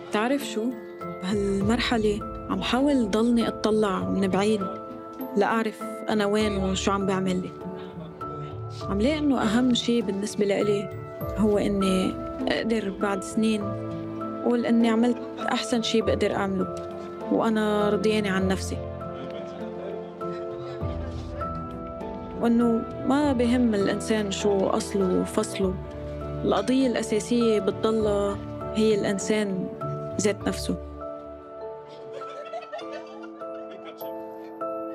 تعرف شو؟ بهالمرحلة عم حاول ضلني أطلع من بعيد لأعرف أنا وين وشو عم بعمل. عم لاقي إنه أهم شي بالنسبة لإلي هو إني أقدر بعد سنين أقول إني عملت أحسن شي بقدر أعمله وأنا رضيانة عن نفسي، وإنه ما بهم الإنسان شو أصله وفصله. القضية الأساسية بتضلها هي الإنسان ذات نفسه.